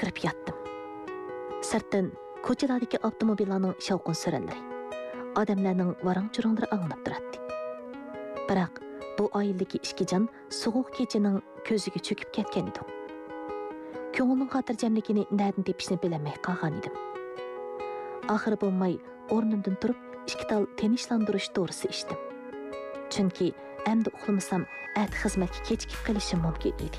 kirib yatdim. Sirtdan ko'chalardagi avtomobillarning shovqin surallari, odamlarning varang-churunglari anglanib turadi. Biroq bu oiladagi ikki jon sovuq kechaning ko'ziga cho'kib ketgan edi. Ko'ngilning xotirjamligini nerdan tepishni bilmay qolgan edim. Oxiri bo'lmay o'rnimdan turib, ikki tal tinchlantirish dorisi ichdim. Chunki endi uxlamasam, at xizmatga kechikib qolishim mumkin edi.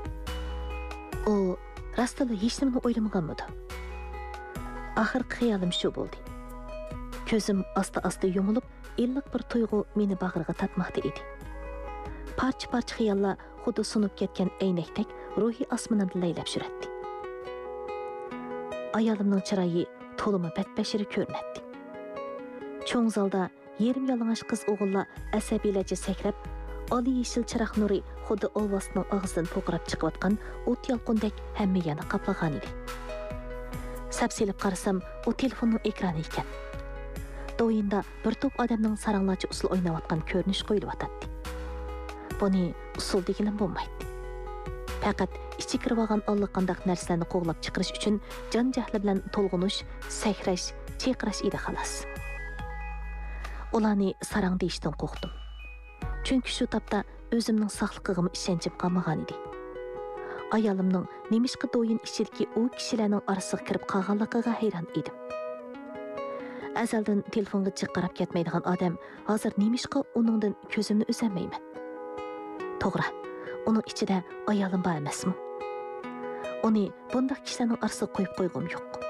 O rastla hech nimani o'ylamaganmidi. Oxirgi xayolim shu bo'ldi. Ko'zim asta-asta yumilib, illiq bir tuyg'u meni bag'riga tatmoqda edi. Parcha-parcha xayollar xuddi sunib ketgan aynakdek ruhiy osmonimda laylab yurardi. Ayolimning chiroyi to'limi badbashiri ko'rinadi. Cho'ng zalda yerim yalang'och qiz o'g'illar asabiylarcha sakrab, oli yeshil chiroq nuri xuddi ovosning og'zidan po'qirab chiqayotgan o't yolqindek hamma yana qaplagan edi. Sapsilib qarasam, o telefonning ekrani ekan. Do'yinda bir to'p odamning saranglarcha usul o'ynayotgan ko'rinish qo'yilyotdi. Buni usul deganim bo'lmaydi. Faqat ichi kirib olgan allaqanday narsalarni qo'g'lab chiqarish uchun jon jahli bilan to'lg'unish, sakrash, chayqirash edi xolos. Ularni sarang deyishdan qo'rqdim. Chunki shu topda o'zimning sog'lig'imga ishonchim qolmagan edi. Ayolimning nemishqa do'yin ichidagi u kishilarning orasiga kirib qolganligiga hayron edim. Azaldan telefonga chiqarib ketmaydigan odam hozir nemishqa uningdan ko'zimni uzolmayman. To'g'ri, uning ichida ayolim bor emasmi? Uni bunday kishilarning orasiga qo'yib qo'yg'im yo'q.